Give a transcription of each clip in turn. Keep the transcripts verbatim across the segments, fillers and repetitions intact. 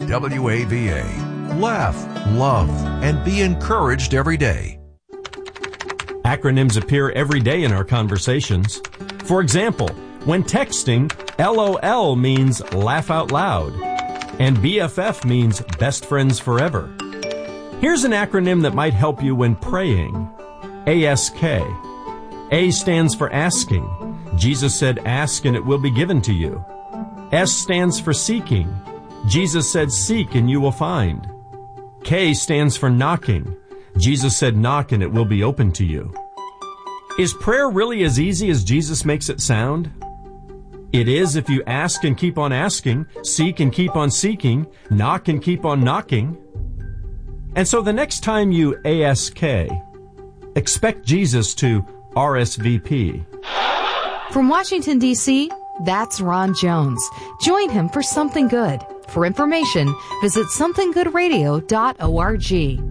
W A V A. Laugh, love, and be encouraged every day. Acronyms appear every day in our conversations. For example, when texting, LOL means laugh out loud, and B F F means best friends forever. Here's an acronym that might help you when praying. A S K. A stands for asking. Jesus said, ask and it will be given to you. S stands for seeking. Jesus said, seek and you will find. K stands for knocking. Jesus said, knock and it will be open to you. Is prayer really as easy as Jesus makes it sound? It is if you ask and keep on asking, seek and keep on seeking, knock and keep on knocking. And so the next time you A S K, expect Jesus to R S V P. From Washington, D C, that's Ron Jones. Join him for Something Good. For information, visit something good radio dot org.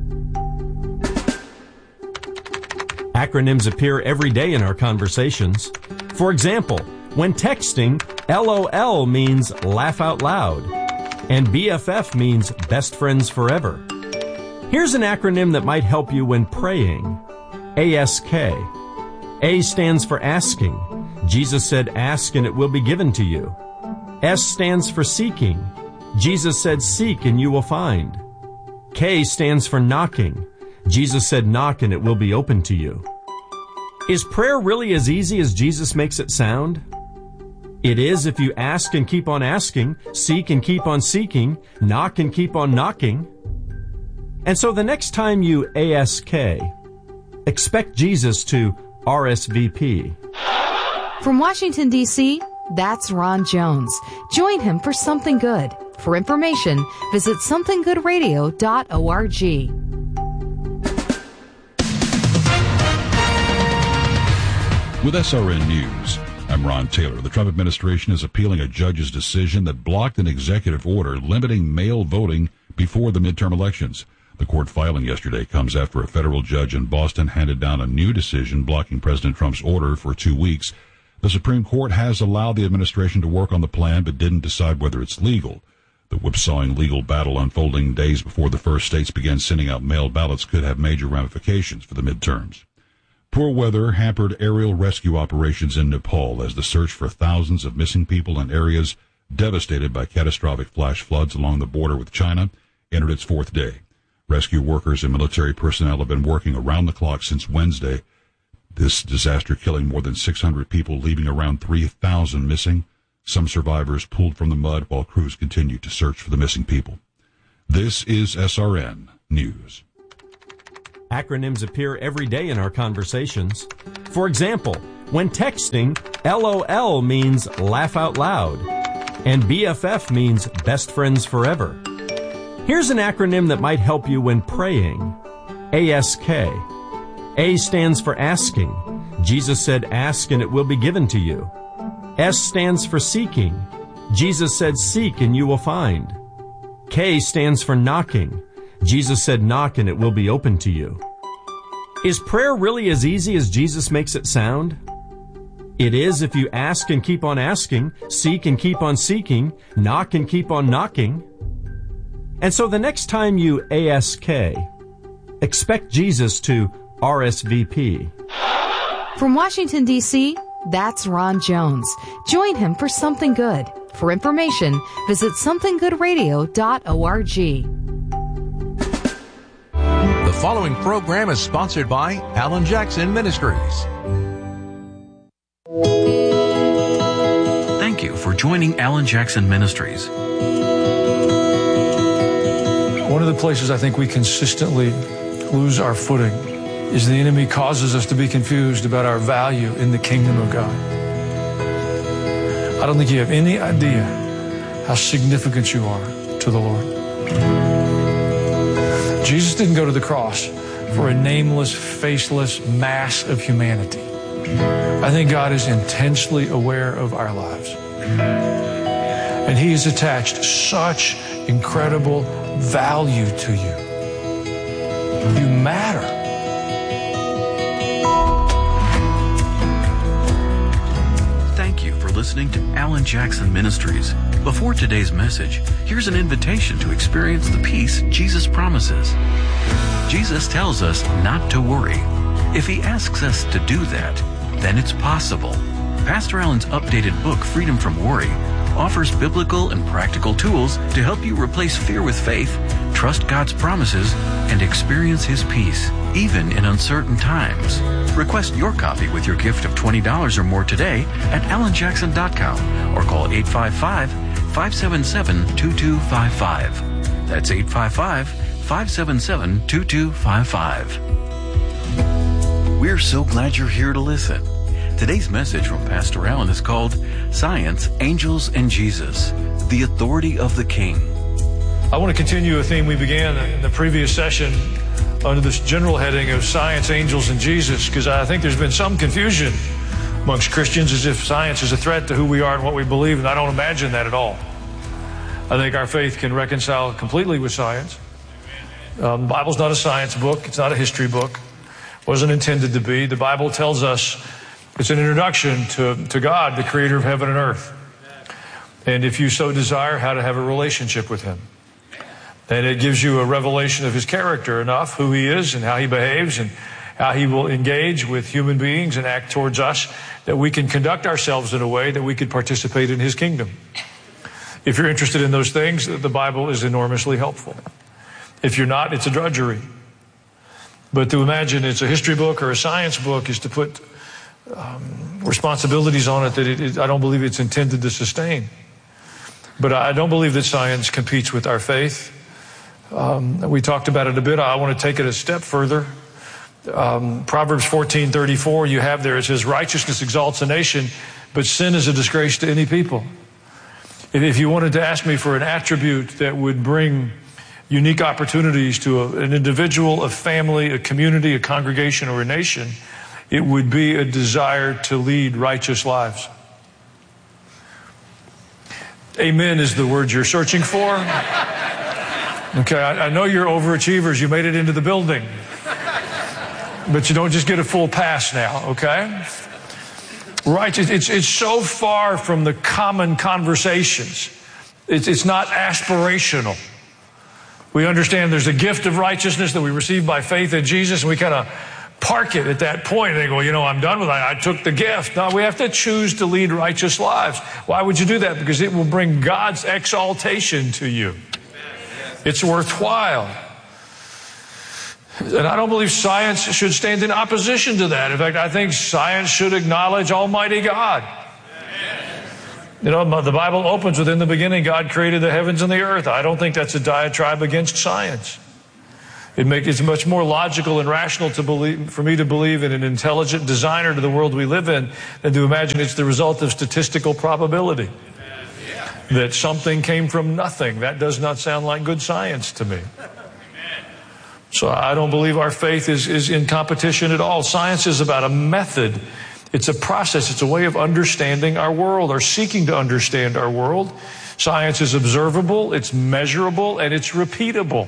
Acronyms appear every day in our conversations. For example, when texting, LOL means laugh out loud, and B F F means best friends forever. Here's an acronym that might help you when praying. A S K. A stands for asking. Jesus said, ask and it will be given to you. S stands for seeking. Jesus said, seek and you will find. K stands for knocking. Jesus said, knock and it will be open to you. Is prayer really as easy as Jesus makes it sound? It is if you ask and keep on asking, seek and keep on seeking, knock and keep on knocking. And so the next time you A S K, expect Jesus to R S V P. From Washington, D C, that's Ron Jones. Join him for Something Good. For information, visit something good radio dot org. With S R N News, I'm Ron Taylor. The Trump administration is appealing a judge's decision that blocked an executive order limiting mail voting before the midterm elections. The court filing yesterday comes after a federal judge in Boston handed down a new decision blocking President Trump's order for two weeks. The Supreme Court has allowed the administration to work on the plan but didn't decide whether it's legal. The whipsawing legal battle unfolding days before the first states began sending out mail ballots could have major ramifications for the midterms. Poor weather hampered aerial rescue operations in Nepal as the search for thousands of missing people in areas devastated by catastrophic flash floods along the border with China entered its fourth day. Rescue workers and military personnel have been working around the clock since Wednesday. This disaster killing more than six hundred people, leaving around three thousand missing. Some survivors pulled from the mud while crews continue to search for the missing people. This is S R N News. Acronyms appear every day in our conversations. For example, when texting, LOL means laugh out loud, and B F F means best friends forever. Here's an acronym that might help you when praying. A S K. A stands for asking. Jesus said, ask and it will be given to you. S stands for seeking. Jesus said, seek and you will find. K stands for knocking. Jesus said, knock and it will be open to you. Is prayer really as easy as Jesus makes it sound? It is if you ask and keep on asking, seek and keep on seeking, knock and keep on knocking. And so the next time you A S K, expect Jesus to R S V P. From Washington, D C, that's Ron Jones. Join him for Something Good. For information, visit something good radio dot org. The following program is sponsored by Alan Jackson Ministries. Thank you for joining Alan Jackson Ministries. One of the places I think we consistently lose our footing is the enemy causes us to be confused about our value in the kingdom of God. I don't think you have any idea how significant you are to the Lord. Jesus didn't go to the cross for a nameless, faceless mass of humanity. I think God is intensely aware of our lives. And He has attached such incredible value to you. You matter. listening to Alan Jackson Ministries. Before today's message, here's an invitation to experience the peace Jesus promises. Jesus tells us not to worry. If he asks us to do that, then it's possible. Pastor Alan's updated book, Freedom from Worry, offers biblical and practical tools to help you replace fear with faith, trust God's promises, and experience His peace, even in uncertain times. Request your copy with your gift of twenty dollars or more today at alan jackson dot com or call eight five five, five seven seven, two two five five. That's eight five five, five seven seven, two two five five. We're so glad you're here to listen. Today's message from Pastor Alan is called Science, Angels, and Jesus, the Authority of the King. I want to continue a theme we began in the previous session under this general heading of Science, Angels, and Jesus, because I think there's been some confusion amongst Christians as if science is a threat to who we are and what we believe, and I don't imagine that at all. I think our faith can reconcile completely with science. Um, the Bible's not a science book. It's not a history book. It wasn't intended to be. The Bible tells us it's an introduction to, to God, the creator of heaven and earth. And if you so desire, how to have a relationship with Him. And it gives you a revelation of His character enough, who He is and how He behaves and how He will engage with human beings and act towards us, that we can conduct ourselves in a way that we could participate in His kingdom. If you're interested in those things, the Bible is enormously helpful. If you're not, it's a drudgery. But to imagine it's a history book or a science book is to put um, responsibilities on it that it, it, I don't believe it's intended to sustain. But I don't believe that science competes with our faith. Um, we talked about it a bit. I want to take it a step further. Um, Proverbs fourteen thirty-four, you have there, it says, righteousness exalts a nation, but sin is a disgrace to any people. If, if you wanted to ask me for an attribute that would bring unique opportunities to a, an individual, a family, a community, a congregation, or a nation, it would be a desire to lead righteous lives. Amen is the word you're searching for. Okay, I, I know you're overachievers. You made it into the building. But you don't just get a full pass now, okay? Righteous, it's, it's so far from the common conversations. It's, it's not aspirational. We understand there's a gift of righteousness that we receive by faith in Jesus, and we kind of park it at that point. And they go, you know, I'm done with it. I took the gift. No, we have to choose to lead righteous lives. Why would you do that? Because it will bring God's exaltation to you. It's worthwhile. And I don't believe science should stand in opposition to that. In fact, I think science should acknowledge Almighty God. You know, the Bible opens with, in the beginning, God created the heavens and the earth. I don't think that's a diatribe against science. It makes it much more logical and rational to believe, for me to believe in an intelligent designer to the world we live in than to imagine it's the result of statistical probability. That something came from nothing. That does not sound like good science to me. So I don't believe our faith is, is in competition at all. Science is about a method. It's a process. It's a way of understanding our world or seeking to understand our world. Science is observable, it's measurable, and it's repeatable.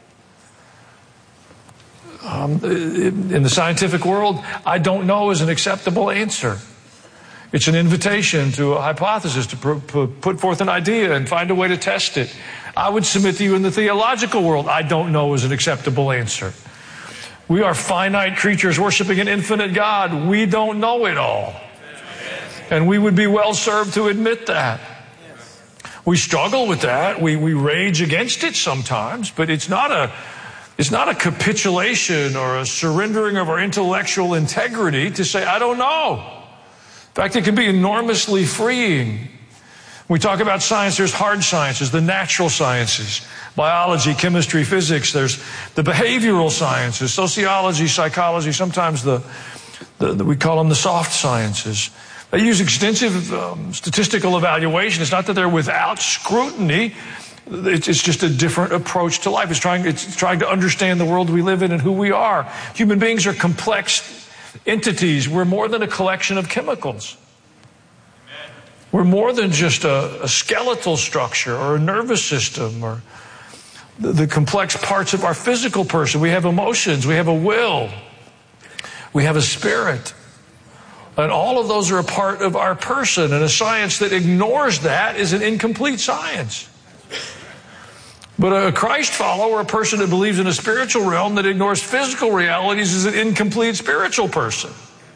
Um, in the scientific world, I don't know is an acceptable answer. It's an invitation to a hypothesis, to pr- put forth an idea and find a way to test it. I would submit to you in the theological world, I don't know is an acceptable answer. We are finite creatures worshiping an infinite God. We don't know it all. And we would be well served to admit that. We struggle with that. We, we rage against it sometimes, but it's not a It's not a capitulation or a surrendering of our intellectual integrity to say, I don't know. In fact, it can be enormously freeing. When we talk about science, there's hard sciences, the natural sciences, biology, chemistry, physics. There's the behavioral sciences, sociology, psychology, sometimes the, the, the we call them the soft sciences. They use extensive um, statistical evaluation. It's not that they're without scrutiny. It's just a different approach to life. It's trying, it's trying to understand the world we live in and who we are. Human beings are complex entities. We're more than a collection of chemicals. We're more than just a, a skeletal structure or a nervous system or the, the complex parts of our physical person. We have emotions. We have a will. We have a spirit. And all of those are a part of our person. And a science that ignores that is an incomplete science. But a Christ follower, a person that believes in a spiritual realm that ignores physical realities, is an incomplete spiritual person.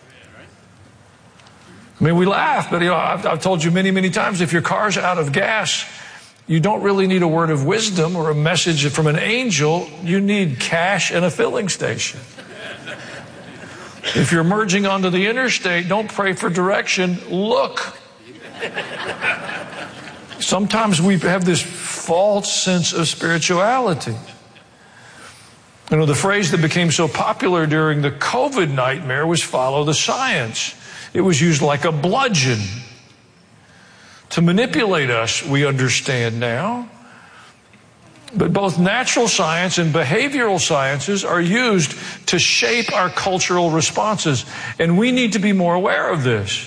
I mean, we laugh, but you know, I've, I've told you many, many times, if your car's out of gas, you don't really need a word of wisdom or a message from an angel. You need cash and a filling station. If you're merging onto the interstate, don't pray for direction. Look. Sometimes we have this false sense of spirituality. You know, the phrase that became so popular during the COVID nightmare was follow the science. It was used like a bludgeon to manipulate us, we understand now. But both natural science and behavioral sciences are used to shape our cultural responses. And we need to be more aware of this.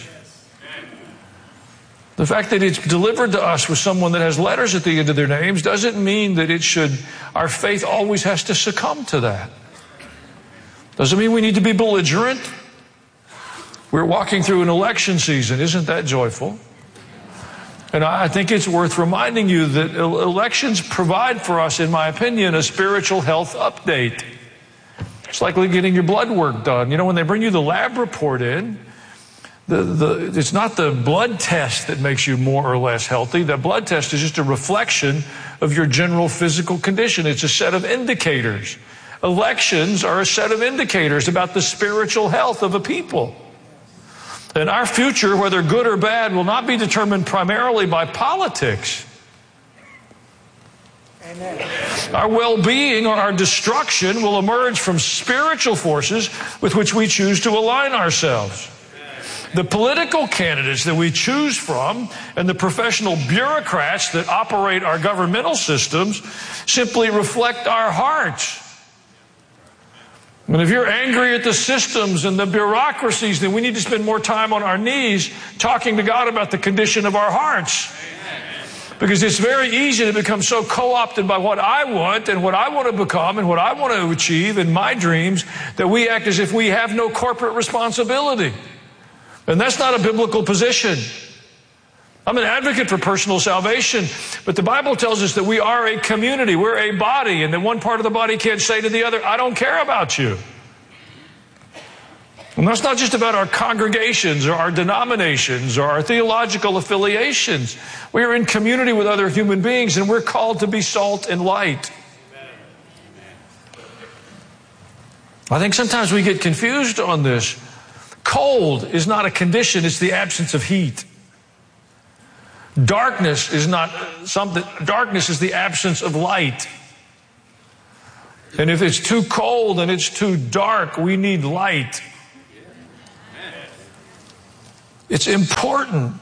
The fact that it's delivered to us with someone that has letters at the end of their names doesn't mean that it should, our faith always has to succumb to that. Doesn't mean we need to be belligerent. We're walking through an election season. Isn't that joyful? And I think it's worth reminding you that elections provide for us, in my opinion, a spiritual health update. It's like getting your blood work done. You know, when they bring you the lab report in, the, the, it's not the blood test that makes you more or less healthy. The blood test is just a reflection of your general physical condition. It's a set of indicators. Elections are a set of indicators about the spiritual health of a people. And our future, whether good or bad, will not be determined primarily by politics. Amen. Our well-being or our destruction will emerge from spiritual forces with which we choose to align ourselves. The political candidates that we choose from and the professional bureaucrats that operate our governmental systems simply reflect our hearts. And if you're angry at the systems and the bureaucracies, then we need to spend more time on our knees talking to God about the condition of our hearts. Because it's very easy to become so co-opted by what I want and what I want to become and what I want to achieve in my dreams that we act as if we have no corporate responsibility. And that's not a biblical position. I'm an advocate for personal salvation, but the Bible tells us that we are a community, we're a body, and that one part of the body can't say to the other, I don't care about you. And that's not just about our congregations or our denominations or our theological affiliations. We are in community with other human beings, and we're called to be salt and light. I think sometimes we get confused on this. Cold is not a condition, it's the absence of heat. Darkness is not something, darkness is the absence of light. And if it's too cold and it's too dark, we need light. It's important.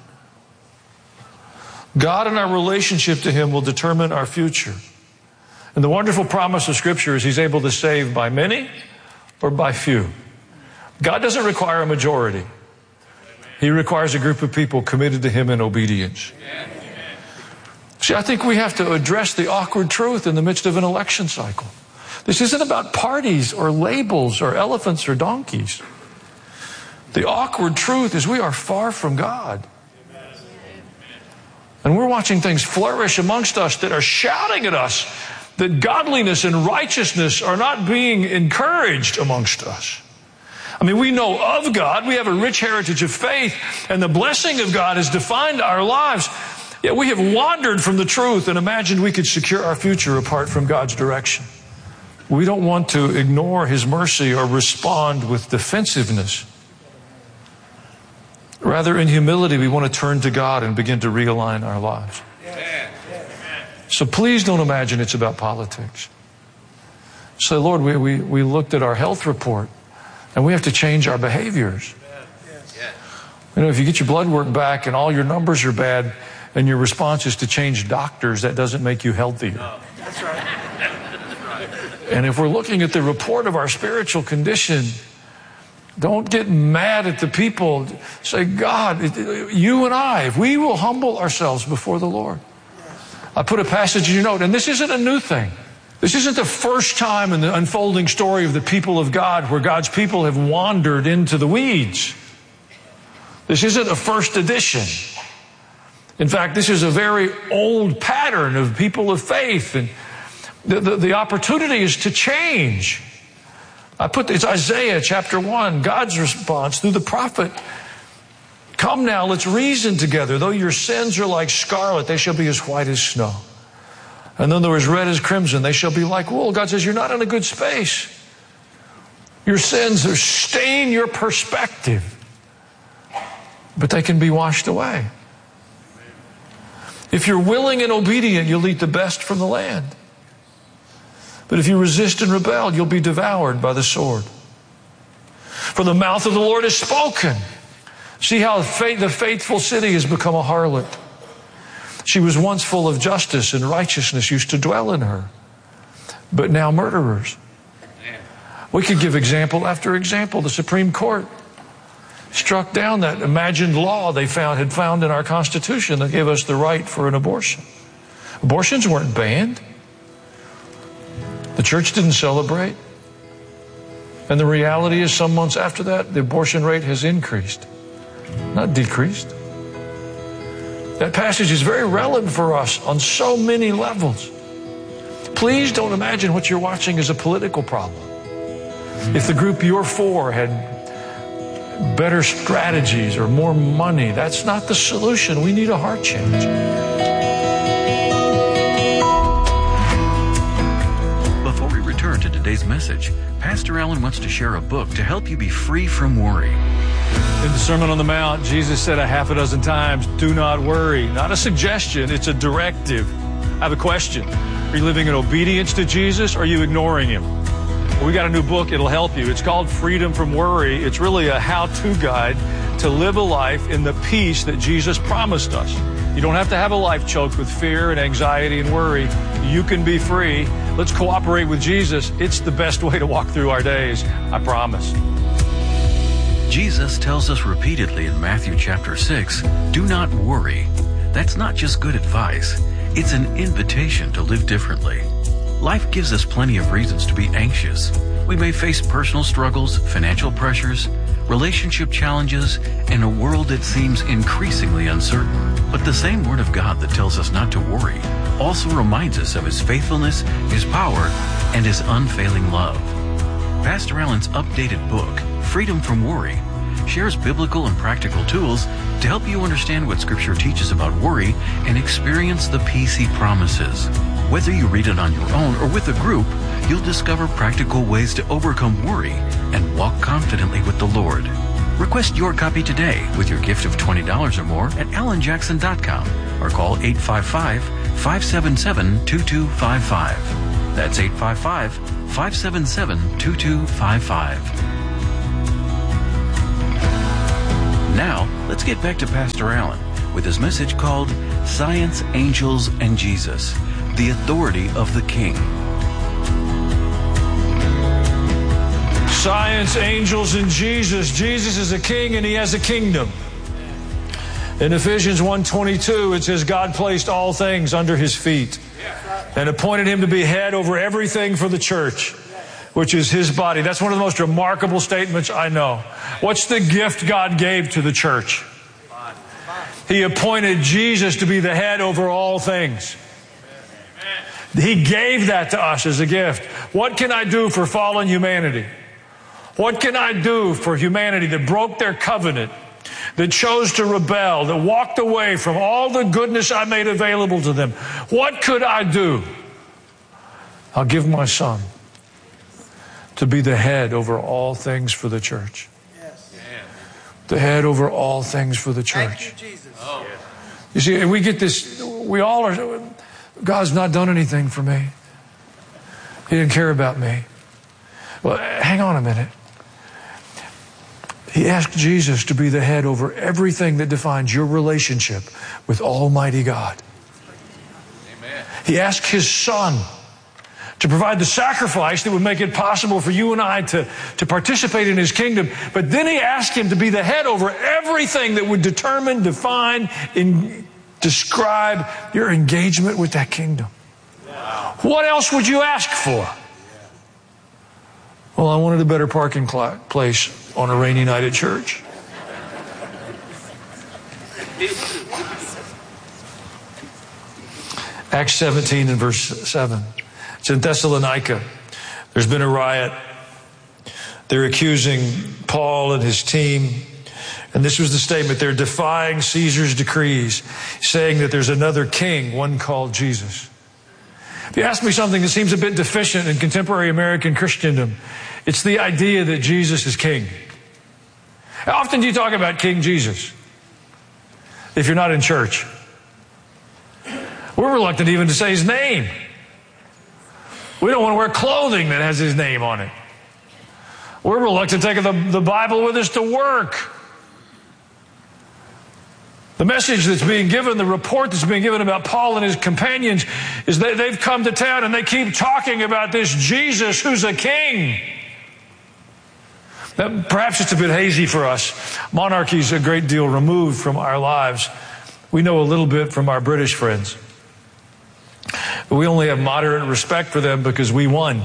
God and our relationship to Him will determine our future. And the wonderful promise of Scripture is He's able to save by many or by few. God doesn't require a majority. He requires a group of people committed to Him in obedience. See, I think we have to address the awkward truth in the midst of an election cycle. This isn't about parties or labels or elephants or donkeys. The awkward truth is we are far from God. And we're watching things flourish amongst us that are shouting at us that godliness and righteousness are not being encouraged amongst us. I mean, we know of God. We have a rich heritage of faith, and the blessing of God has defined our lives. Yet we have wandered from the truth and imagined we could secure our future apart from God's direction. We don't want to ignore His mercy or respond with defensiveness. Rather, in humility, we want to turn to God and begin to realign our lives. So please don't imagine it's about politics. Say, Lord, we, we, we looked at our health report, and we have to change our behaviors. You know, if you get your blood work back and all your numbers are bad and your response is to change doctors, that doesn't make you healthier. No, that's right. That's right. And if we're looking at the report of our spiritual condition, don't get mad at the people. Say, God, you and I, if we will humble ourselves before the Lord. I put a passage in your note, and this isn't a new thing. This isn't the first time in the unfolding story of the people of God where God's people have wandered into the weeds. This isn't a first edition. In fact, this is a very old pattern of people of faith. And the, the, the opportunity is to change. I put this, Isaiah chapter one, God's response through the prophet. Come now, let's reason together. Though your sins are like scarlet, they shall be as white as snow. And then they're as red as crimson, they shall be like wool. God says, you're not in a good space. Your sins are stain your perspective. But they can be washed away. If you're willing and obedient, you'll eat the best from the land. But if you resist and rebel, you'll be devoured by the sword. For the mouth of the Lord has spoken. See how the faithful city has become a harlot. She was once full of justice and righteousness used to dwell in her. But now murderers. We could give example after example. The Supreme Court struck down that imagined law they found had found in our Constitution that gave us the right for an abortion. Abortions weren't banned. The church didn't celebrate. And the reality is some months after that, the abortion rate has increased, not decreased. That passage is very relevant for us on so many levels. Please don't imagine what you're watching as a political problem. If the group you're for had better strategies or more money, that's not the solution. We need a heart change. Before we return to today's message, Pastor Allen wants to share a book to help you be free from worry. In the Sermon on the Mount, Jesus said a half a dozen times, do not worry. Not a suggestion, it's a directive. I have a question. Are you living in obedience to Jesus or are you ignoring Him? Well, we got a new book, it'll help you. It's called Freedom from Worry. It's really a how-to guide to live a life in the peace that Jesus promised us. You don't have to have a life choked with fear and anxiety and worry. You can be free. Let's cooperate with Jesus. It's the best way to walk through our days. I promise. Jesus tells us repeatedly in Matthew chapter six, do not worry. That's not just good advice. It's an invitation to live differently. Life gives us plenty of reasons to be anxious. We may face personal struggles, financial pressures, relationship challenges, and a world that seems increasingly uncertain. But the same Word of God that tells us not to worry also reminds us of His faithfulness, His power, and His unfailing love. Pastor Allen's updated book, Freedom from Worry, shares biblical and practical tools to help you understand what Scripture teaches about worry and experience the peace He promises. Whether you read it on your own or with a group, you'll discover practical ways to overcome worry and walk confidently with the Lord. Request your copy today with your gift of twenty dollars or more at alan jackson dot com or call eight five five, five seven seven, two two five five. That's eight five five, five seven seven, two two five five. Now, let's get back to Pastor Allen with his message called Science, Angels, and Jesus, the Authority of the King. Science, angels, and Jesus. Jesus is a king and He has a kingdom. In Ephesians one twenty-two, it says, God placed all things under His feet and appointed Him to be head over everything for the church, which is His body. That's one of the most remarkable statements I know. What's the gift God gave to the church? He appointed Jesus to be the head over all things. He gave that to us as a gift. What can I do for fallen humanity? What can I do for humanity that broke their covenant, that chose to rebel, that walked away from all the goodness I made available to them? What could I do? I'll give my Son to be the head over all things for the church. Yes. The head over all things for the church. Thank you, Jesus. Oh. You see, we get this, we all are, God's not done anything for me. He didn't care about me. Well, hang on a minute. He asked Jesus to be the head over everything that defines your relationship with Almighty God. Amen. He asked His Son to provide the sacrifice that would make it possible for you and I to, to participate in His kingdom. But then He asked Him to be the head over everything that would determine, define, and describe your engagement with that kingdom. Wow. What else would you ask for? Well, I wanted a better parking place on a rainy night at church. Acts seventeen and verse seven. It's in Thessalonica. There's been a riot. They're accusing Paul and his team. And this was the statement. They're defying Caesar's decrees, saying that there's another king, one called Jesus. If you ask me something that seems a bit deficient in contemporary American Christendom, it's the idea that Jesus is king. How often do you talk about King Jesus if you're not in church? We're reluctant even to say his name. We don't want to wear clothing that has his name on it. We're reluctant to take the, the Bible with us to work. The message that's being given, the report that's being given about Paul and his companions is that they've come to town and they keep talking about this Jesus who's a king. Now, perhaps it's a bit hazy for us. Monarchy's a great deal removed from our lives. We know a little bit from our British friends. But we only have moderate respect for them because we won.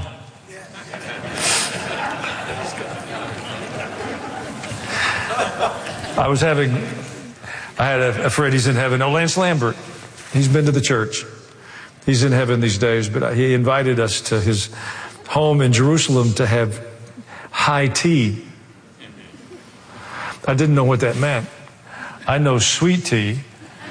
I was having, I had a, a friend, he's in heaven. Oh, Lance Lambert. He's been to the church. He's in heaven these days, but he invited us to his home in Jerusalem to have high tea. I didn't know what that meant. I know sweet tea.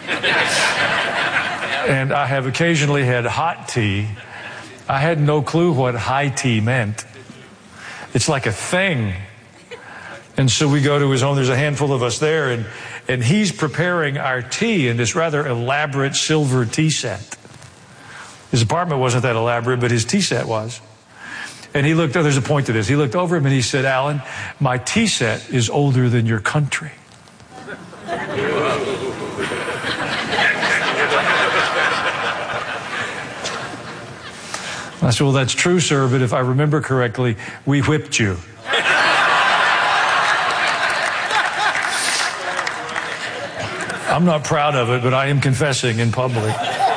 And I have occasionally had hot tea. I had no clue what high tea meant. It's like a thing. And so we go to his home. There's a handful of us there, and, and he's preparing our tea in this rather elaborate silver tea set. His apartment wasn't that elaborate, but his tea set was. And he looked, oh, there's a point to this. He looked over him and he said, Alan, my tea set is older than your country. I said, well, that's true, sir, but if I remember correctly, we whipped you. I'm not proud of it, but I am confessing in public.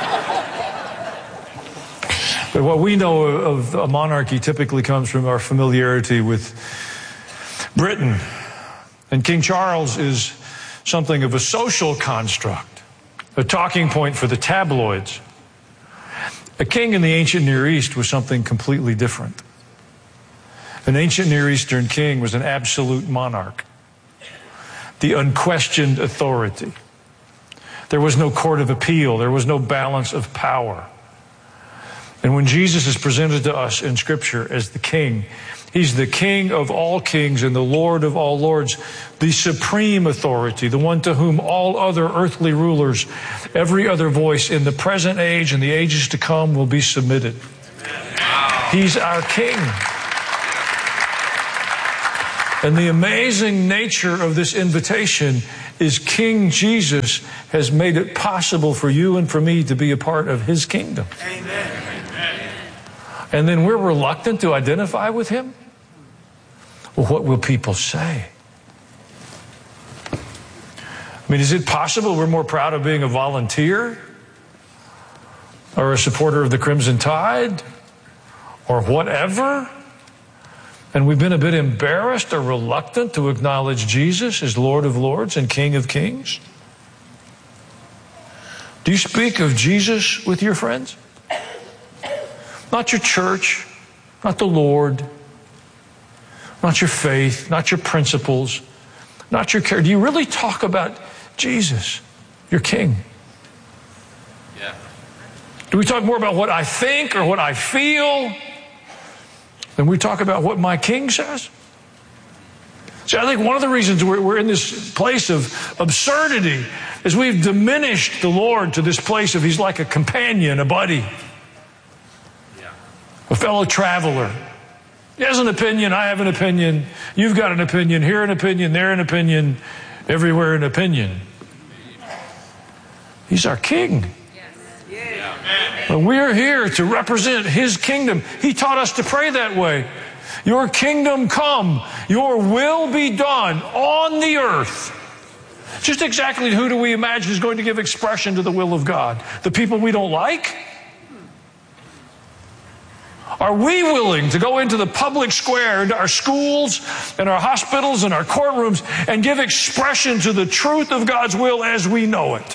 But what we know of a monarchy typically comes from our familiarity with Britain. And King Charles is something of a social construct, a talking point for the tabloids. A king in the ancient Near East was something completely different. An ancient Near Eastern king was an absolute monarch, the unquestioned authority. There was no court of appeal. There was no balance of power. And when Jesus is presented to us in Scripture as the King, He's the King of all kings and the Lord of all lords, the supreme authority, the one to whom all other earthly rulers, every other voice in the present age and the ages to come will be submitted. He's our King. And the amazing nature of this invitation is King Jesus has made it possible for you and for me to be a part of His kingdom. Amen. And then we're reluctant to identify with Him? Well, what will people say? I mean, is it possible we're more proud of being a volunteer or a supporter of the Crimson Tide or whatever? And we've been a bit embarrassed or reluctant to acknowledge Jesus as Lord of Lords and King of Kings? Do you speak of Jesus with your friends? Not your church, not the Lord, not your faith, not your principles, not your care. Do you really talk about Jesus, your King? Yeah. Do we talk more about what I think or what I feel than we talk about what my King says? See, I think one of the reasons we're, we're in this place of absurdity is we've diminished the Lord to this place of He's like a companion, a buddy, a fellow traveler. He has an opinion, I have an opinion, you've got an opinion, here an opinion, there an opinion, everywhere an opinion. He's our King. And we're here to represent His kingdom. He taught us to pray that way. Your kingdom come, your will be done on the earth. Just exactly who do we imagine is going to give expression to the will of God? The people we don't like? Are we willing to go into the public square, into our schools and our hospitals and our courtrooms and give expression to the truth of God's will as we know it?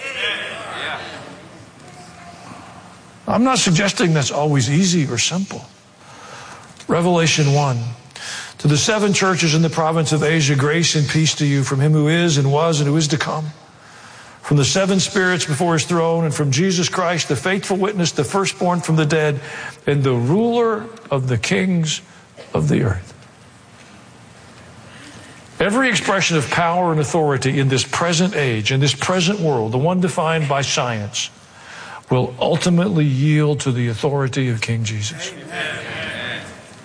I'm not suggesting that's always easy or simple. Revelation one. To the seven churches in the province of Asia, grace and peace to you from him who is and was and who is to come, from the seven spirits before his throne, and from Jesus Christ, the faithful witness, the firstborn from the dead, and the ruler of the kings of the earth. Every expression of power and authority in this present age, in this present world, the one defined by science, will ultimately yield to the authority of King Jesus. Amen.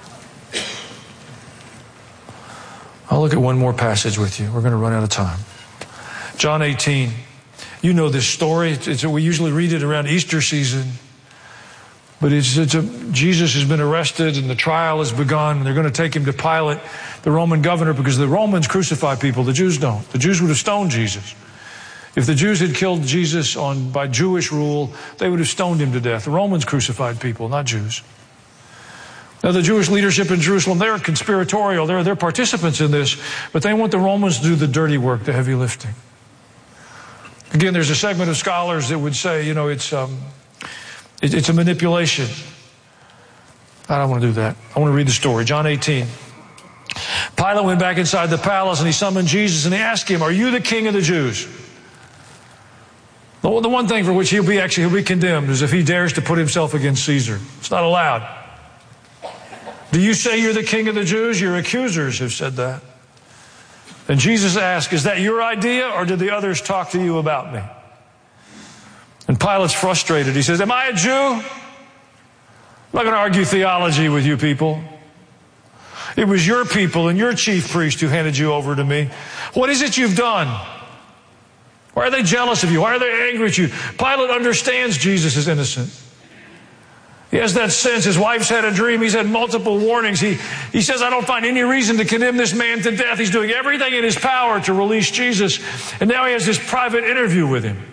I'll look at one more passage with you. We're going to run out of time. John eighteen. You know this story. It's, it's, we usually read it around Easter season. But it's, it's a, Jesus has been arrested and the trial has begun. And they're going to take him to Pilate, the Roman governor, because the Romans crucify people. The Jews don't. The Jews would have stoned Jesus. If the Jews had killed Jesus on by Jewish rule, they would have stoned him to death. The Romans crucified people, not Jews. Now, the Jewish leadership in Jerusalem, they're conspiratorial. They're, they're participants in this. But they want the Romans to do the dirty work, the heavy lifting. Again, there's a segment of scholars that would say, you know, it's um, it, it's a manipulation. I don't want to do that. I want to read the story. John eighteen. Pilate went back inside the palace and he summoned Jesus and he asked him, "Are you the king of the Jews?" The, the one thing for which he'll be actually he'll be condemned is if he dares to put himself against Caesar. It's not allowed. Do you say you're the king of the Jews? Your accusers have said that. And Jesus asked, "Is that your idea, or did the others talk to you about me?" And Pilate's frustrated. He says, "Am I a Jew? I'm not going to argue theology with you people. It was your people and your chief priest who handed you over to me. What is it you've done? Why are they jealous of you? Why are they angry at you?" Pilate understands Jesus is innocent. He has that sense. His wife's had a dream. He's had multiple warnings. He, he says, "I don't find any reason to condemn this man to death." He's doing everything in his power to release Jesus. And now he has this private interview with him.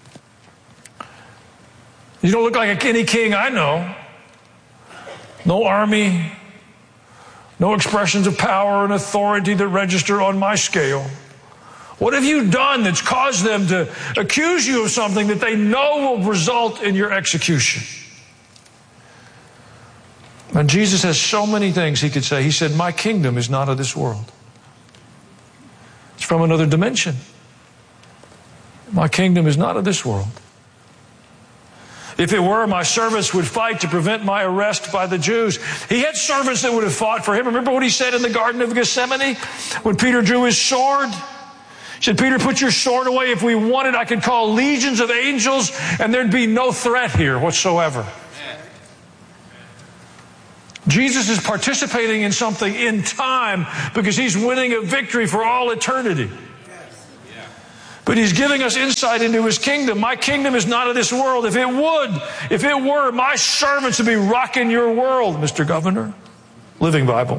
"You don't look like any king I know. No army. No expressions of power and authority that register on my scale. What have you done that's caused them to accuse you of something that they know will result in your execution?" And Jesus has so many things he could say. He said, "My kingdom is not of this world. It's from another dimension. My kingdom is not of this world. If it were, my servants would fight to prevent my arrest by the Jews." He had servants that would have fought for him. Remember what he said in the Garden of Gethsemane when Peter drew his sword? He said, "Peter, put your sword away. If we wanted, I could call legions of angels and there'd be no threat here whatsoever." Jesus is participating in something in time because he's winning a victory for all eternity. But he's giving us insight into his kingdom. My kingdom is not of this world. If it would, if it were, my servants would be rocking your world, Mister Governor. Living Bible.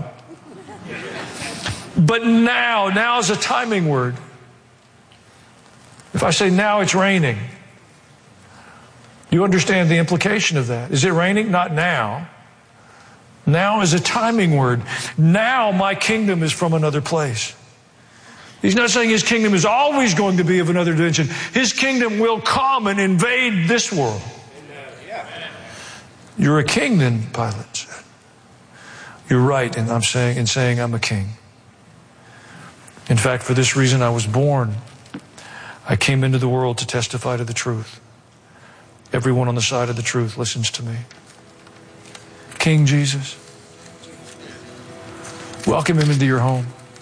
But now, now is a timing word. If I say now it's raining, you understand the implication of that. Is it raining? Not now. Now is a timing word. Now my kingdom is from another place. He's not saying his kingdom is always going to be of another dimension. His kingdom will come and invade this world. You're a king then, Pilate said. You're right, and I'm saying in saying I'm a king. In fact, for this reason I was born. I came into the world to testify to the truth. Everyone on the side of the truth listens to me. King Jesus, welcome him into your home.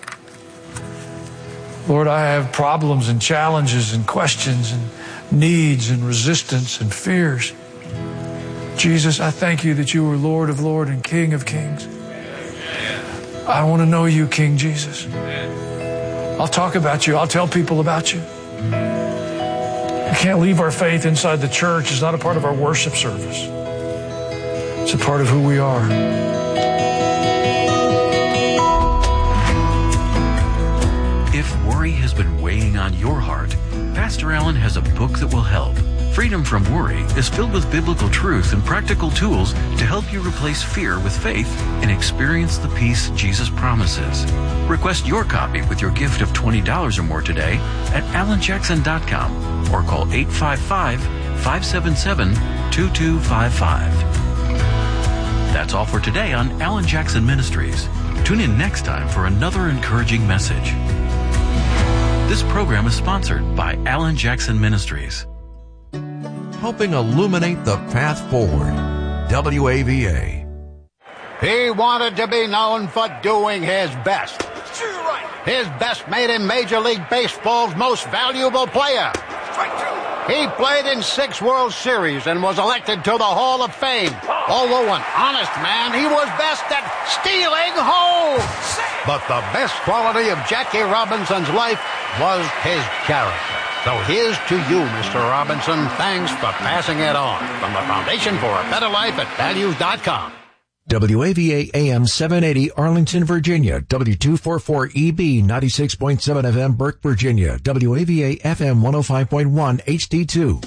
Lord, I have problems and challenges and questions and needs and resistance and fears. Jesus, I thank you that you are Lord of Lords and King of Kings. I want to know you, King Jesus. I'll talk about you. I'll tell people about you. We can't leave our faith inside the church. It's not a part of our worship service. It's a part of who we are. If worry has been weighing on your heart, Pastor Allen has a book that will help. Freedom from Worry is filled with biblical truth and practical tools to help you replace fear with faith and experience the peace Jesus promises. Request your copy with your gift of twenty dollars or more today at alan jackson dot com or call eight five five, five seven seven, two two five five. That's all for today on Alan Jackson Ministries. Tune in next time for another encouraging message. This program is sponsored by Alan Jackson Ministries. Helping illuminate the path forward. W A V A. He wanted to be known for doing his best. Sure, you're right. His best made him Major League Baseball's most valuable player. Strike two. He played in six World Series and was elected to the Hall of Fame. Although an honest man, he was best at stealing home. But the best quality of Jackie Robinson's life was his character. So here's to you, Mister Robinson. Thanks for passing it on. From the Foundation for a Better Life at values dot com. W A V A A M seven eighty Arlington, Virginia. W two forty-four E B ninety-six point seven F M Burke, Virginia. W A V A F M one oh five point one H D two.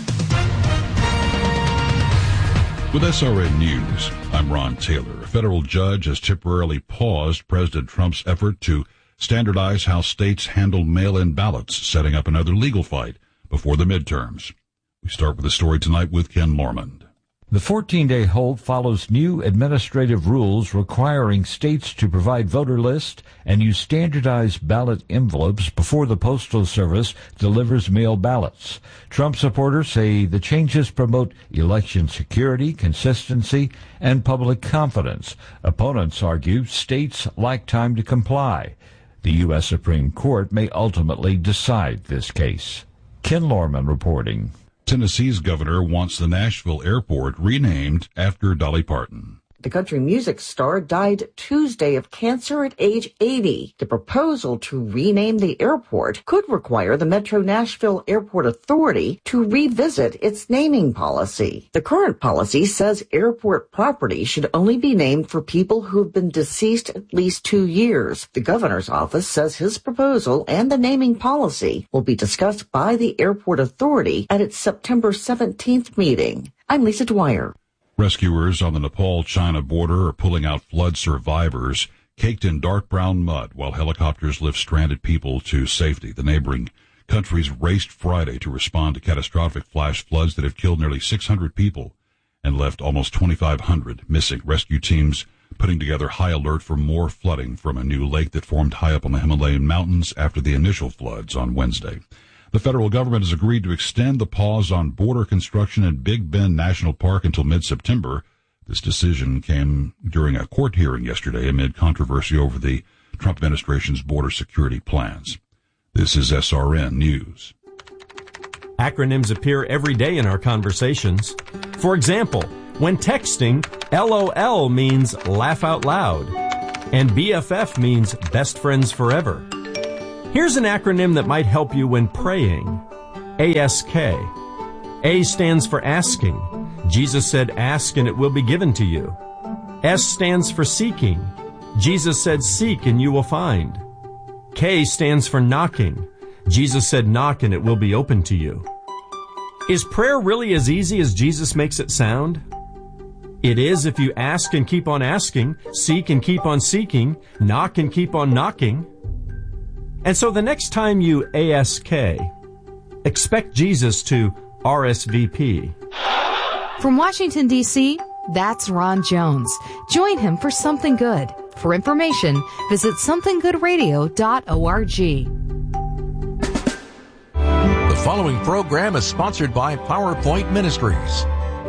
With S R N News, I'm Ron Taylor. A federal judge has temporarily paused President Trump's effort to standardize how states handle mail-in ballots, setting up another legal fight before the midterms. We start with the story tonight with Ken Lormand. The fourteen-day hold follows new administrative rules requiring states to provide voter lists and use standardized ballot envelopes before the Postal Service delivers mail ballots. Trump supporters say the changes promote election security, consistency, and public confidence. Opponents argue states lack time to comply. The U S Supreme Court may ultimately decide this case. Ken Lorman reporting. Tennessee's governor wants the Nashville airport renamed after Dolly Parton. The country music star died Tuesday of cancer at age eighty. The proposal to rename the airport could require the Metro Nashville Airport Authority to revisit its naming policy. The current policy says airport property should only be named for people who have been deceased at least two years. The governor's office says his proposal and the naming policy will be discussed by the airport authority at its September seventeenth meeting. I'm Lisa Dwyer. Rescuers on the Nepal-China border are pulling out flood survivors caked in dark brown mud while helicopters lift stranded people to safety. The neighboring countries raced Friday to respond to catastrophic flash floods that have killed nearly six hundred people and left almost twenty-five hundred missing. Rescue teams putting together high alert for more flooding from a new lake that formed high up on the Himalayan mountains after the initial floods on Wednesday. The federal government has agreed to extend the pause on border construction in Big Bend National Park until mid-September. This decision came during a court hearing yesterday amid controversy over the Trump administration's border security plans. This is S R N News. Acronyms appear every day in our conversations. For example, when texting, LOL means laugh out loud, and B F F means best friends forever. Here's an acronym that might help you when praying. A S K. A stands for asking. Jesus said, ask and it will be given to you. S stands for seeking. Jesus said, seek and you will find. K stands for knocking. Jesus said, knock and it will be open to you. Is prayer really as easy as Jesus makes it sound? It is if you ask and keep on asking, seek and keep on seeking, knock and keep on knocking. And so the next time you A S K, expect Jesus to R S V P. From Washington, D C, that's Ron Jones. Join him for Something Good. For information, visit something good radio dot org. The following program is sponsored by PowerPoint Ministries.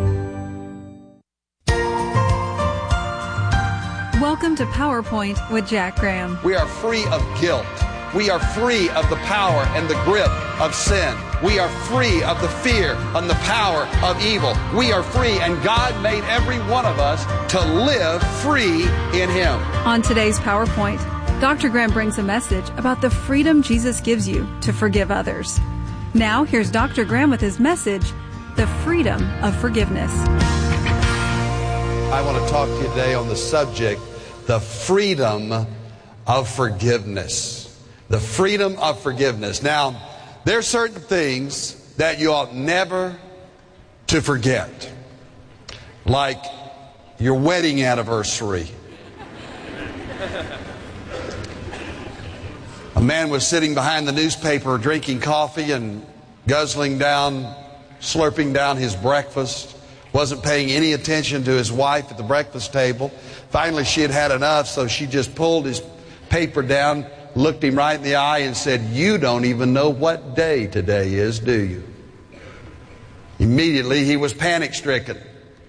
Welcome to PowerPoint with Jack Graham. We are free of guilt. We are free of the power and the grip of sin. We are free of the fear and the power of evil. We are free, and God made every one of us to live free in Him. On today's PowerPoint, Doctor Graham brings a message about the freedom Jesus gives you to forgive others. Now, here's Doctor Graham with his message, The Freedom of Forgiveness. I want to talk to you today on the subject, the freedom of forgiveness. The freedom of forgiveness. Now, there are certain things that you ought never, to forget. Like your wedding anniversary. A man was sitting behind the newspaper drinking coffee and guzzling down, slurping down his breakfast. Wasn't paying any attention to his wife at the breakfast table. Finally, she had had enough, so she just pulled his paper down, looked him right in the eye and said, "You don't even know what day today is, do you?" Immediately, he was panic-stricken.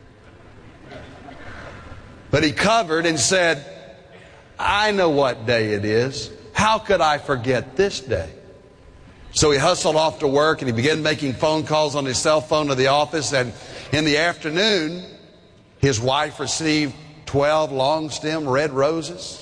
But he covered and said, "I know what day it is. How could I forget this day?" So he hustled off to work and he began making phone calls on his cell phone to the office. And in the afternoon, his wife received twelve long-stem red roses.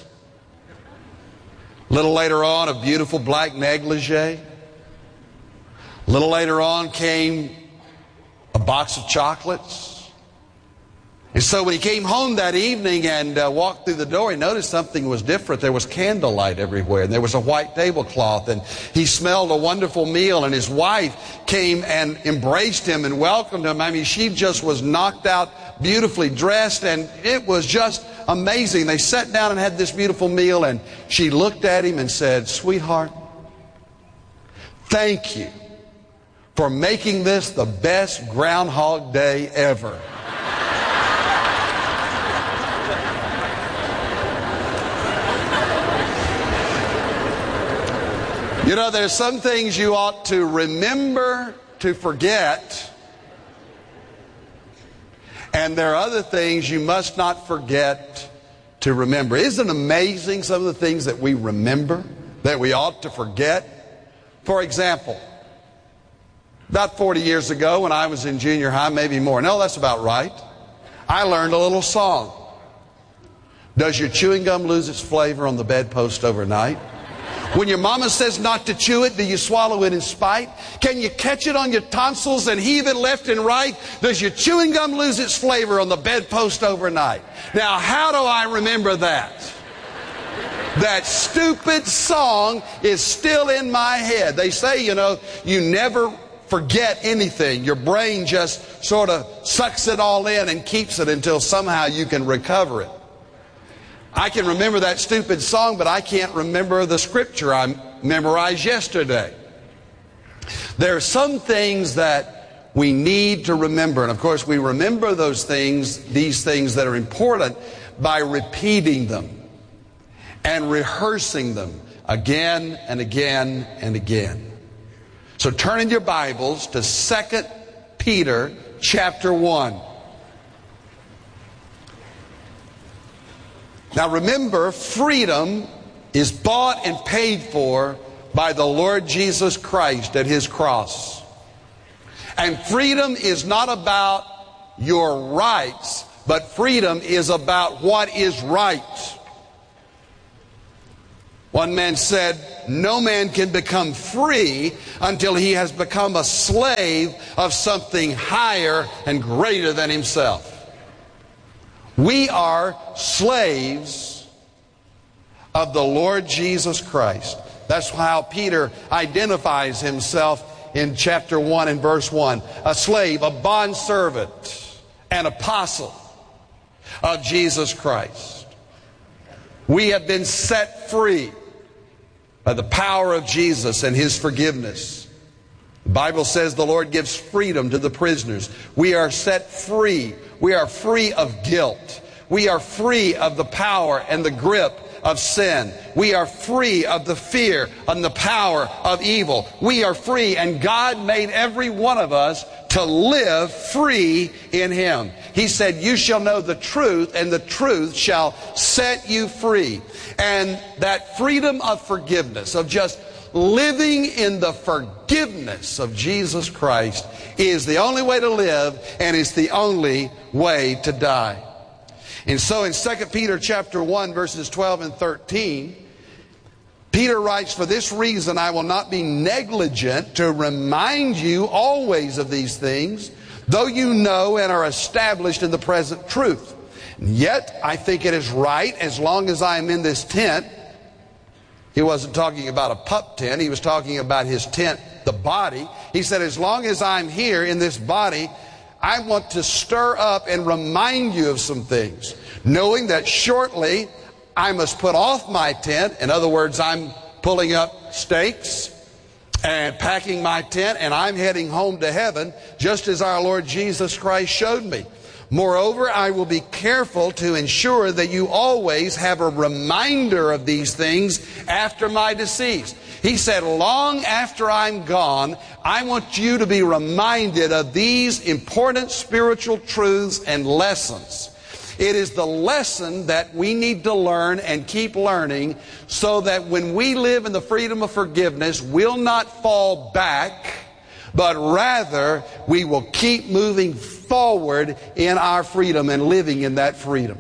A little later on, a beautiful black negligee. A little later on came a box of chocolates. And so when he came home that evening and uh, walked through the door, he noticed something was different. There was candlelight everywhere, and there was a white tablecloth, and he smelled a wonderful meal, and his wife came and embraced him and welcomed him. I mean, she just was knocked out, beautifully dressed, and it was just amazing. They sat down and had this beautiful meal, and she looked at him and said, "Sweetheart, thank you for making this the best Groundhog Day ever." You know, there's some things you ought to remember to forget, and there are other things you must not forget to remember. Isn't it amazing some of the things that we remember that we ought to forget? For example, about forty years ago when I was in junior high, maybe more. No, that's about right. I learned a little song. Does your chewing gum lose its flavor on the bedpost overnight? When your mama says not to chew it, do you swallow it in spite? Can you catch it on your tonsils and heave it left and right? Does your chewing gum lose its flavor on the bedpost overnight? Now, how do I remember that? That stupid song is still in my head. They say, you know, you never forget anything. Your brain just sort of sucks it all in and keeps it until somehow you can recover it. I can remember that stupid song, but I can't remember the scripture I memorized yesterday. There are some things that we need to remember. And of course, we remember those things, these things that are important, by repeating them and rehearsing them again and again and again. So turn in your Bibles to Second Peter chapter one. Now remember, freedom is bought and paid for by the Lord Jesus Christ at His cross. And freedom is not about your rights, but freedom is about what is right. One man said, "No man can become free until he has become a slave of something higher and greater than himself." We are slaves of the Lord Jesus Christ. That's how Peter identifies himself in chapter one and verse one. A slave, a bondservant, an apostle of Jesus Christ. We have been set free by the power of Jesus and His forgiveness. The Bible says the Lord gives freedom to the prisoners. We are set free. We are free of guilt. We are free of the power and the grip of sin. We are free of the fear and the power of evil. We are free, and God made every one of us to live free in Him. He said, "You shall know the truth, and the truth shall set you free." And that freedom of forgiveness, of just living in the forgiveness of Jesus Christ, is the only way to live, and it's the only way to die. And so in Second Peter chapter one, verses twelve and thirteen, Peter writes, "For this reason I will not be negligent to remind you always of these things, though you know and are established in the present truth. And yet I think it is right, as long as I am in this tent." He wasn't talking about a pup tent. He was talking about his tent, the body. He said, "As long as I'm here in this body, I want to stir up and remind you of some things, knowing that shortly I must put off my tent. In other words, I'm pulling up stakes and packing my tent, and I'm heading home to heaven, just as our Lord Jesus Christ showed me. Moreover, I will be careful to ensure that you always have a reminder of these things after my decease. He said, long after I'm gone, I want you to be reminded of these important spiritual truths and lessons. It is the lesson that we need to learn and keep learning so that when we live in the freedom of forgiveness, we'll not fall back, but rather we will keep moving forward in our freedom and living in that freedom.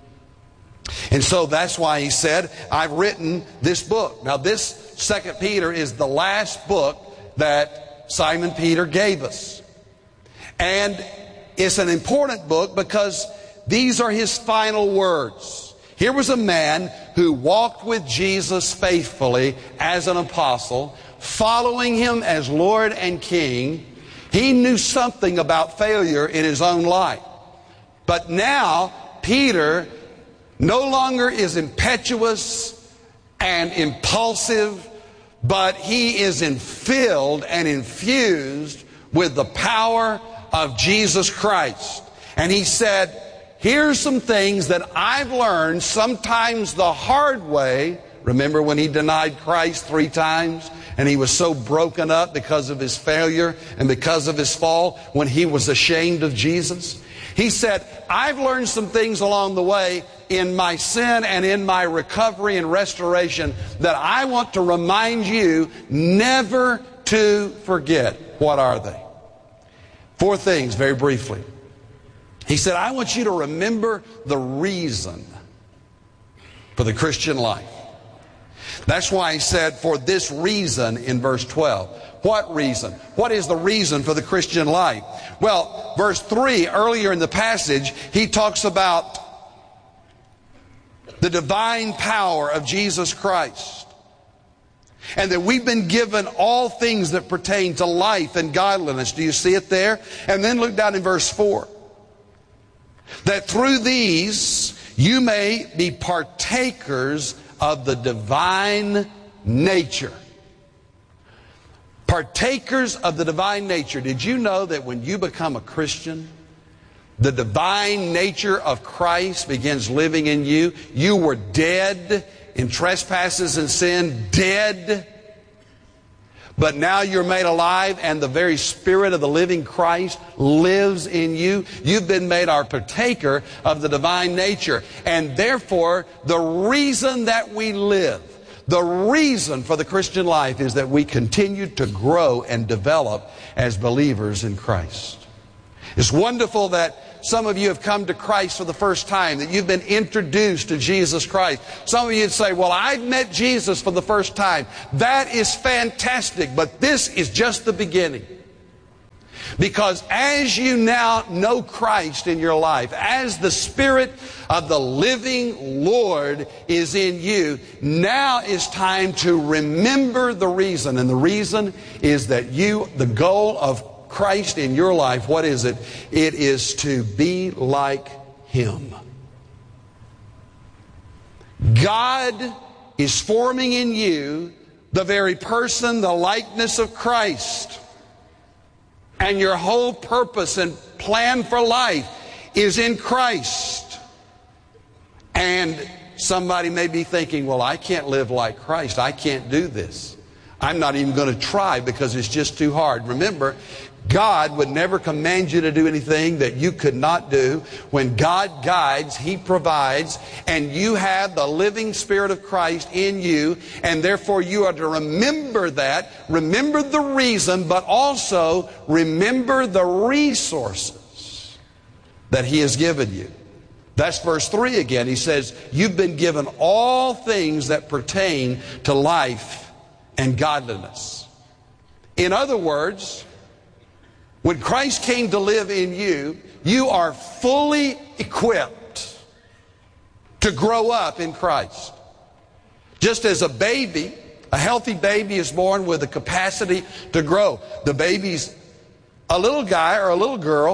And so that's why he said, I've written this book. Now this Second Peter is the last book that Simon Peter gave us. And it's an important book because these are his final words. Here was a man who walked with Jesus faithfully as an apostle, following him as Lord and King. He knew something about failure in his own life. But now Peter no longer is impetuous and impulsive, but he is infilled and infused with the power of Jesus Christ. And he said, here's some things that I've learned, sometimes the hard way. Remember when he denied Christ three times and he was so broken up because of his failure and because of his fall, when he was ashamed of Jesus? He said, I've learned some things along the way in my sin and in my recovery and restoration that I want to remind you never to forget. What are they? Four things, very briefly. He said, I want you to remember the reason for the Christian life. That's why he said, for this reason in verse twelve. What reason? What is the reason for the Christian life? Well, verse three, earlier in the passage, he talks about the divine power of Jesus Christ. And that we've been given all things that pertain to life and godliness. Do you see it there? And then look down in verse four. That through these you may be partakers of the divine nature. Partakers of the divine nature. Did you know that when you become a Christian, the divine nature of Christ begins living in you? You were dead in trespasses and sin, dead. But now you're made alive, and the very Spirit of the living Christ lives in you. You've been made our partaker of the divine nature. And therefore, the reason that we live, the reason for the Christian life is that we continue to grow and develop as believers in Christ. It's wonderful that some of you have come to Christ for the first time, that you've been introduced to Jesus Christ. Some of you would say, well, I've met Jesus for the first time. That is fantastic, but this is just the beginning. Because as you now know Christ in your life, as the Spirit of the living Lord is in you, now is time to remember the reason. And the reason is that you, the goal of Christ in your life, what is it? It is to be like Him. God is forming in you the very person, the likeness of Christ. And your whole purpose and plan for life is in Christ. And somebody may be thinking, well, I can't live like Christ. I can't do this. I'm not even going to try because it's just too hard. Remember, God would never command you to do anything that you could not do. When God guides, He provides, and you have the living Spirit of Christ in you, and therefore you are to remember that. Remember the reason, but also remember the resources that He has given you. That's verse three again. He says, you've been given all things that pertain to life and godliness. In other words, when Christ came to live in you, you are fully equipped to grow up in Christ. Just as a baby, a healthy baby is born with the capacity to grow. The baby's a little guy or a little girl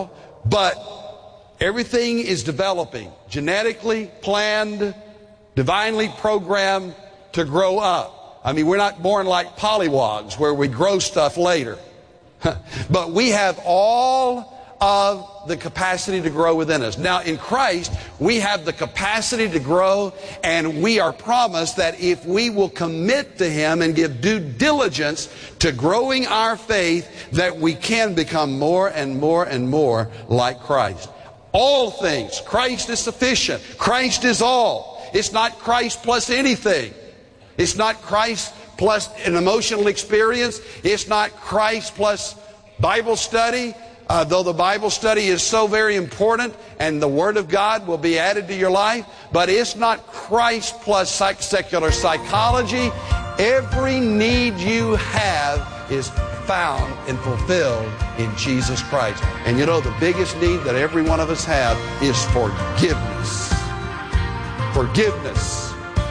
But everything is developing, genetically planned, divinely programmed to grow up. I mean, we're not born like pollywogs where we grow stuff later. But we have all of the capacity to grow within us. Now, in Christ, we have the capacity to grow, and we are promised that if we will commit to Him and give due diligence to growing our faith, that we can become more and more and more like Christ. All things. Christ is sufficient. Christ is all. It's not Christ plus anything. It's not Christ plus an emotional experience. It's not Christ plus Bible study. Uh, though the Bible study is so very important and the Word of God will be added to your life, but it's not Christ plus psych- secular psychology. Every need you have is found and fulfilled in Jesus Christ. And you know, the biggest need that every one of us have is forgiveness. Forgiveness.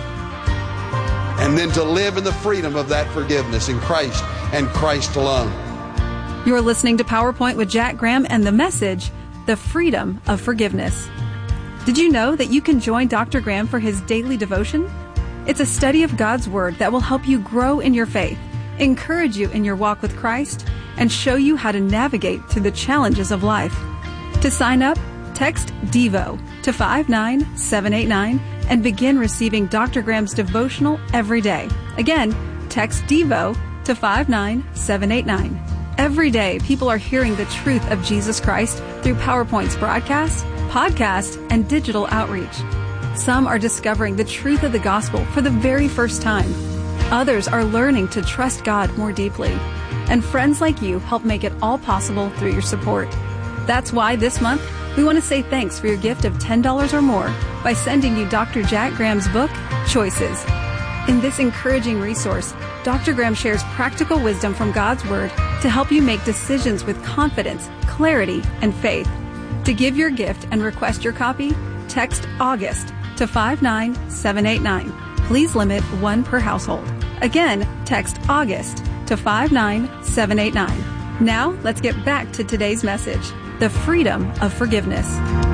And then to live in the freedom of that forgiveness in Christ and Christ alone. You're listening to PowerPoint with Jack Graham and the message, The Freedom of Forgiveness. Did you know that you can join Doctor Graham for his daily devotion? It's a study of God's Word that will help you grow in your faith, encourage you in your walk with Christ, and show you how to navigate through the challenges of life. To sign up, text DEVO to five nine seven eight nine and begin receiving Doctor Graham's devotional every day. Again, text DEVO to five nine seven eight nine. Every day, people are hearing the truth of Jesus Christ through PowerPoint's broadcast, podcast, and digital outreach. Some are discovering the truth of the gospel for the very first time. Others are learning to trust God more deeply. And friends like you help make it all possible through your support. That's why this month, we want to say thanks for your gift of ten dollars or more by sending you Doctor Jack Graham's book, Choices. In this encouraging resource, Doctor Graham shares practical wisdom from God's Word to help you make decisions with confidence, clarity, and faith. To give your gift and request your copy, text AUGUST to five nine seven eight nine. Please limit one per household. Again, text AUGUST to five nine seven eight nine. Now, let's get back to today's message, the freedom of forgiveness.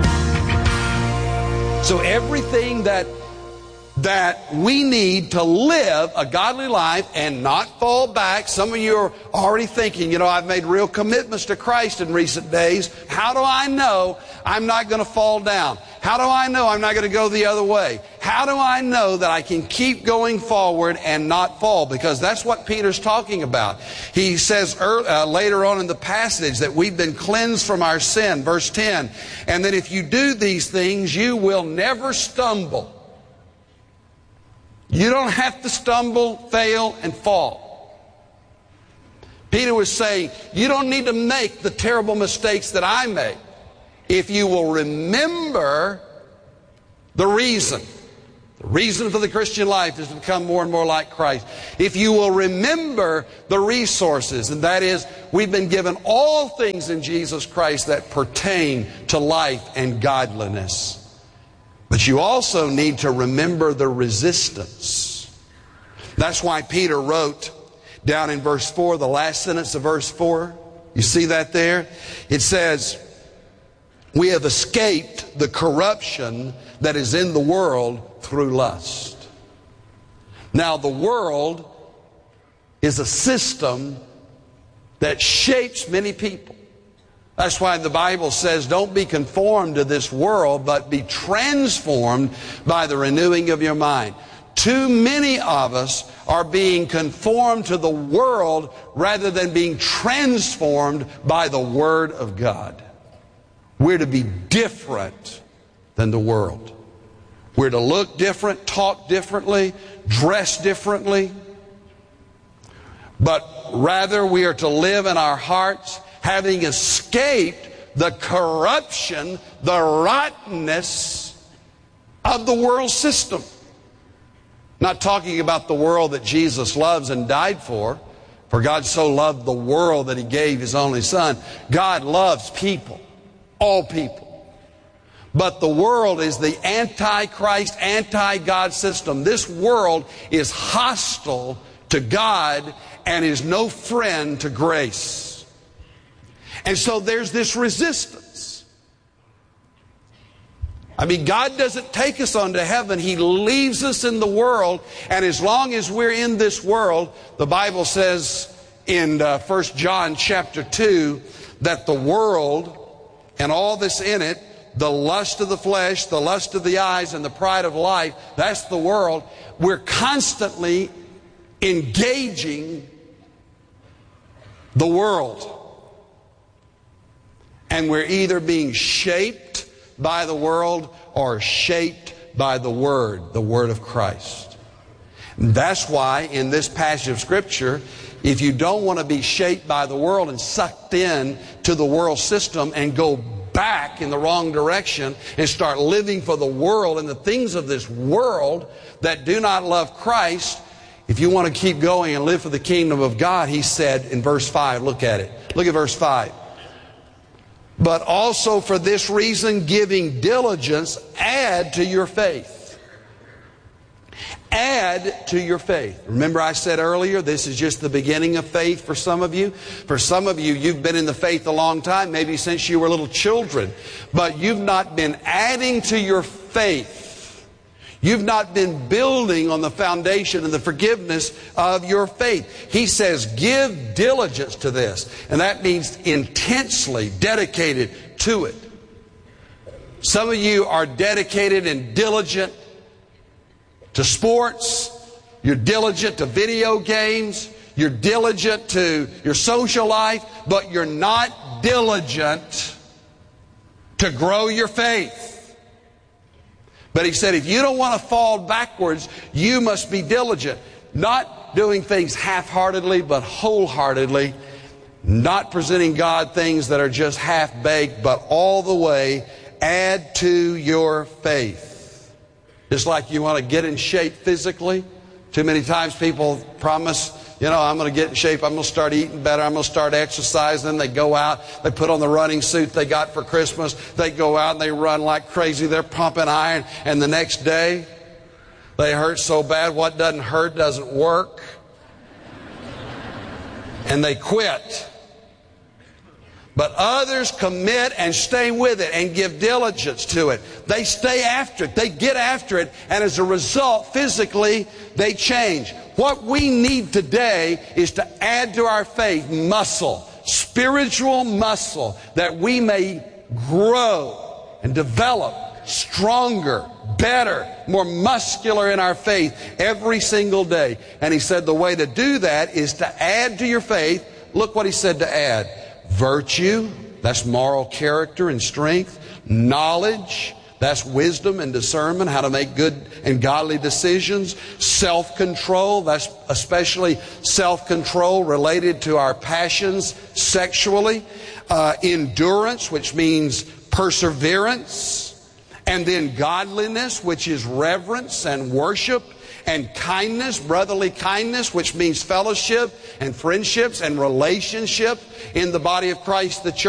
So everything that that we need to live a godly life and not fall back. Some of you are already thinking, you know, I've made real commitments to Christ in recent days. How do I know I'm not going to fall down? How do I know I'm not going to go the other way? How do I know that I can keep going forward and not fall? Because that's what Peter's talking about. He says early, uh, later on in the passage that we've been cleansed from our sin, verse ten, and that if you do these things, you will never stumble. You don't have to stumble, fail, and fall. Peter was saying, you don't need to make the terrible mistakes that I make. If you will remember the reason. The reason for the Christian life is to become more and more like Christ. If you will remember the resources, and that is, we've been given all things in Jesus Christ that pertain to life and godliness. But you also need to remember the resistance. That's why Peter wrote down in verse four, the last sentence of verse four. You see that there? It says, we have escaped the corruption that is in the world through lust. Now, the world is a system that shapes many people. That's why the Bible says, don't be conformed to this world, but be transformed by the renewing of your mind. Too many of us are being conformed to the world rather than being transformed by the Word of God. We're to be different than the world. We're to look different, talk differently, dress differently. But rather we are to live in our hearts having escaped the corruption, the rottenness of the world system. Not talking about the world that Jesus loves and died for. For God so loved the world that He gave His only Son. God loves people, all people. But the world is the anti-Christ, anti-God system. This world is hostile to God and is no friend to grace. And so there's this resistance. I mean, God doesn't take us on to heaven. He leaves us in the world. And as long as we're in this world, the Bible says in uh, First John chapter two that the world and all that's in it, the lust of the flesh, the lust of the eyes, and the pride of life, that's the world. We're constantly engaging the world. And we're either being shaped by the world or shaped by the Word, the Word of Christ. And that's why in this passage of Scripture, if you don't want to be shaped by the world and sucked in to the world system and go back in the wrong direction and start living for the world and the things of this world that do not love Christ, if you want to keep going and live for the kingdom of God, he said in verse five, look at it. Look at verse five. But also for this reason, giving diligence, add to your faith. Add to your faith. Remember I said earlier, this is just the beginning of faith for some of you. For some of you, you've been in the faith a long time, maybe since you were little children. But you've not been adding to your faith. You've not been building on the foundation and the forgiveness of your faith. He says, give diligence to this. And that means intensely dedicated to it. Some of you are dedicated and diligent to sports. You're diligent to video games. You're diligent to your social life. But you're not diligent to grow your faith. But he said, if you don't want to fall backwards, you must be diligent. Not doing things half-heartedly, but wholeheartedly. Not presenting God things that are just half-baked, but all the way. Add to your faith. Just like you want to get in shape physically. Too many times people promise, you know, I'm going to get in shape, I'm going to start eating better, I'm going to start exercising. Then they go out, they put on the running suit they got for Christmas, they go out and they run like crazy, they're pumping iron, and the next day they hurt so bad what doesn't hurt doesn't work. And they quit. But others commit and stay with it and give diligence to it. They stay after it. They get after it. And as a result, physically, they change. What we need today is to add to our faith muscle, spiritual muscle, that we may grow and develop stronger, better, more muscular in our faith every single day. And he said the way to do that is to add to your faith. Look what he said to add. Virtue, that's moral character and strength. Knowledge, that's wisdom and discernment, how to make good and godly decisions. Self-control, that's especially self-control related to our passions sexually. Uh, endurance, which means perseverance. And then godliness, which is reverence and worship. And kindness, brotherly kindness, which means fellowship and friendships and relationship in the body of Christ, the church.